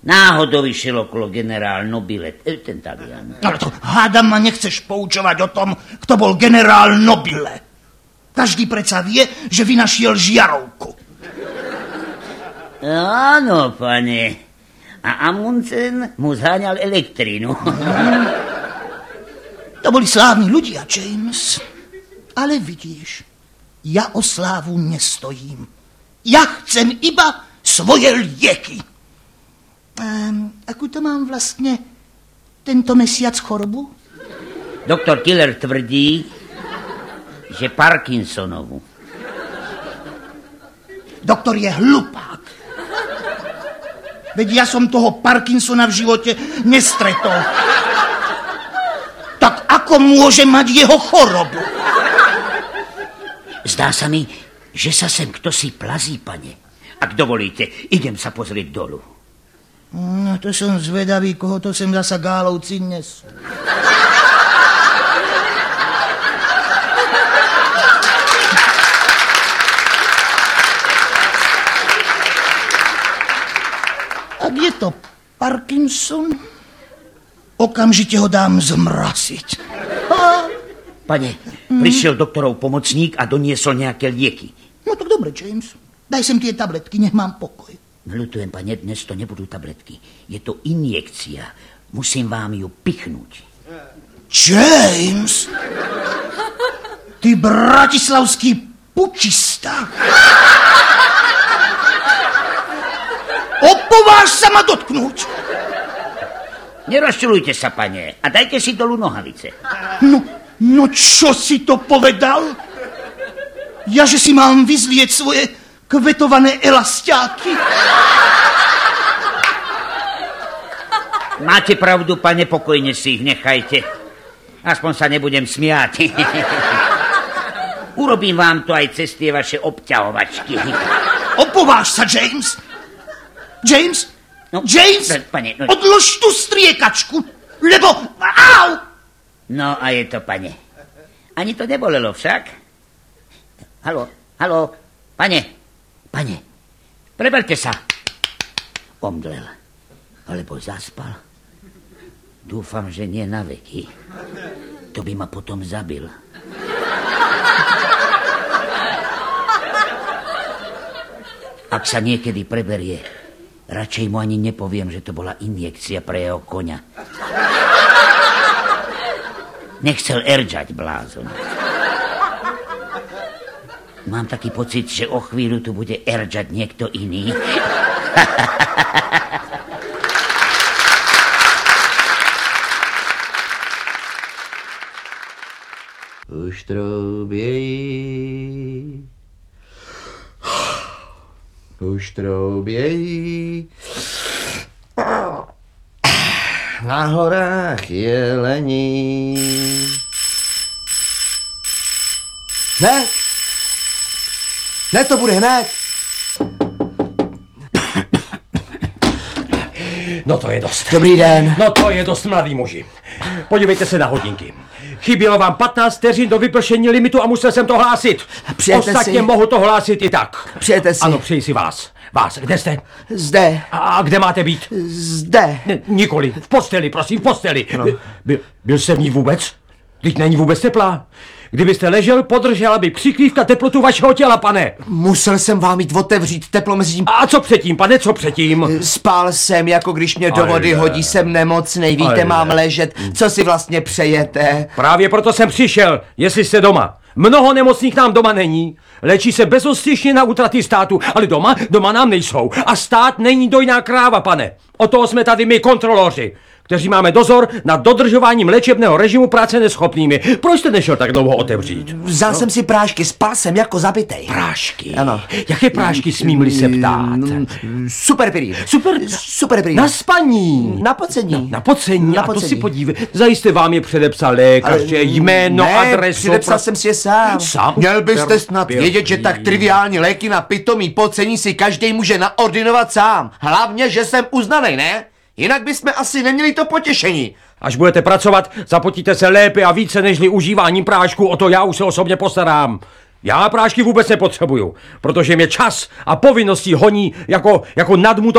Náhodou vyšiel okolo generál Nobile, ten Talian. Ale to hádam ma nechceš poučovať o tom, kto bol generál Nobile. Každý predsa vie, že vynašiel žiarovku. Áno, pane. A Amundsen mu zháňal elektrínu. To boli slávni ľudia, James. Ale vidíš, ja o slávu nestojím. Ja chcem iba svoje lieky. Akú to mám vlastne tento mesiac chorobu? Doktor Killer tvrdí, že Parkinsonovu. Doktor je hlupák. Veď ja som toho Parkinsona v živote nestretol. Tak ako môže mať jeho chorobu? Zdá sa mi, že sa sem kdosi plazí, pane. Ak dovolíte, idem sa pozrieť dolu. No, to som zvedavý, koho to sem zasa gálovci nesú. Ak je to Parkinson, okamžite ho dám zmraziť. Pane, prišiel doktorov pomocník a doniesol nejaké lieky. No tak dobre, James. Daj sem tie tabletky, nech mám pokoj. Ľutujem, pane, dnes to nebudú tabletky. Je to injekcia. Musím vám ju pichnúť. James! Ty bratislavský pučista! Opováž sa ma dotknúť! Nerozčulujte sa, pane, a dajte si dolu nohavice. No čo si to povedal? Ja, že si mám vyzlieť svoje kvetované elastiáky? Máte pravdu, pane, pokojne si ich nechajte. Aspoň sa nebudem smiať. Urobím vám to aj cez tie vaše obťahovačky. Opováž sa, James! James? No, James! Pane, no... Odlož tú striekačku, lebo... Au! No a je to, pane. Ani to nebolelo však. Haló, pane, preberte sa. Omdlel, alebo zaspal. Dúfam, že nie na veky. To by ma potom zabil. Ak sa niekedy preberie, radšej mu ani nepoviem, že to bola injekcia pre jeho koňa. Nechcel erdžať, blázon. Mám taký pocit, že o chvíľu tu bude erdžať niekto iný. Už troubějí, na horách jelení. Hned to bude, hned. No to je dost. Dobrý den. No to je dost, mladý muži. Podívejte se na hodinky. Chybělo vám 15 vteřin do vypršení limitu a musel jsem to hlásit. Přijete Ostatně si. Mohu to hlásit i tak. Přijete si. Ano, přeji si vás. Vás, kde jste? Zde. A kde máte být? Zde. Nikoli, v posteli, prosím, v posteli. No. Byl jste v ní vůbec? Teď není vůbec teplá. Kdybyste ležel, podržela by přikrývka teplotu vašeho těla, pane. Musel jsem vám jít otevřít teplo mezi tím. A co předtím, pane, co předtím? Spál jsem, jako když mě do vody hodí, jsem nemocnej, víte, mám ležet. Co si vlastně přejete? Právě proto jsem přišel, jestli jste doma. Mnoho nemocných nám doma není. Léčí se bezostyšně na útraty státu, ale doma nám nejsou. A stát není dojná kráva, pane. O toho jsme tady my, kontroloři, kteří máme dozor nad dodržováním léčebného režimu práce neschopnými. Proč jste nešel tak dlouho otevřít? Vzal jsem si prášky, spal jsem jako zabitej. Prášky? Ano. Jaké prášky, smím-li se ptát? Superpirín. Superpirín. Na spaní. Na pocení. Na pocení. Na A to pocení. si podívej. Zajisté vám je předepsal lékař, že jméno, ne, adresu. předepsal jsem si je sám. Sám? Měl byste snad Byl vědět, že tak triviální léky na pitomý pocení si každý může naordinovat sám. Hlavně, že jsem uznanej, ne? Jinak bychom asi neměli to potěšení. Až budete pracovat, zapotíte se lépe a více nežli užíváním prášku, o to já už se osobně postarám. Já prášky vůbec nepotřebuju, protože mě čas a povinnosti honí jako nadmu